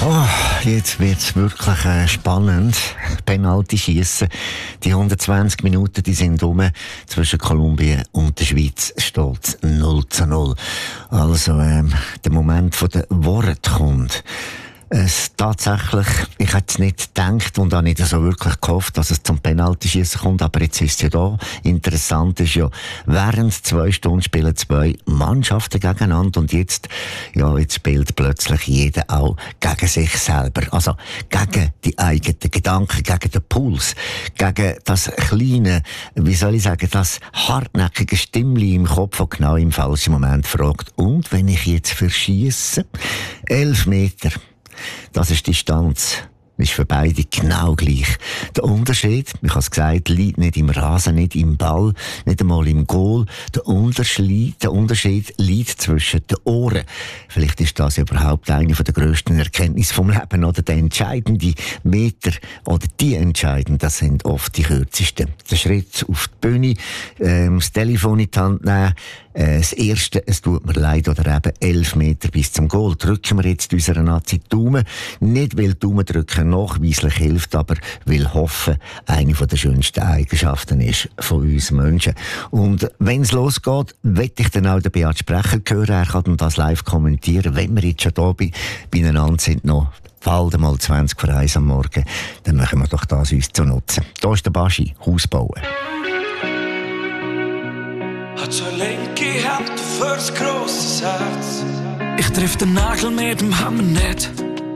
Oh, jetzt wird's wirklich spannend. Penalty schiessen. Die 120 Minuten, die sind rum. Zwischen Kolumbien und der Schweiz steht 0:0. Also, der Moment von der Worte kommt. Tatsächlich, ich hätte es nicht gedacht und auch nicht so wirklich gehofft, dass es zum Penaltyschiessen kommt, aber jetzt ist es ja da. Interessant ist ja, während 2 Stunden spielen 2 Mannschaften gegeneinander und jetzt spielt plötzlich jeder auch gegen sich selber. Also, gegen die eigenen Gedanken, gegen den Puls, gegen das kleine, das hartnäckige Stimmli im Kopf, das genau im falschen Moment fragt. Und wenn ich jetzt verschiesse? 11 Meter. Das ist die Distanz. Ist für beide genau gleich. Der Unterschied, ich habe es gesagt, liegt nicht im Rasen, nicht im Ball, nicht einmal im Goal. Der Unterschied liegt zwischen den Ohren. Vielleicht ist das überhaupt eine der grössten Erkenntnisse vom Leben, oder der entscheidende Meter, oder die entscheidenden, das sind oft die kürzesten. Der Schritt auf die Bühne, das Telefon in die Hand nehmen, das Erste, es tut mir leid, oder eben 11 Meter bis zum Goal. Drücken wir jetzt unserer Nazi die Daumen. Nicht, weil Daumen drücken nachweislich hilft, aber weil Hoffen eine der schönsten Eigenschaften ist von uns Menschen. Und wenn es losgeht, möchte ich dann auch den Beat Sprecher hören. Er kann das live kommentieren. Wenn wir jetzt schon da beieinander sind, noch bald mal 20 vor 1 am Morgen, dann machen wir doch das uns zu nutzen. Da ist der Baschi, Haus bauen. Hat so eine linke Hand für ein grosses Herz. Ich triff den Nagel mit dem Hammer nicht.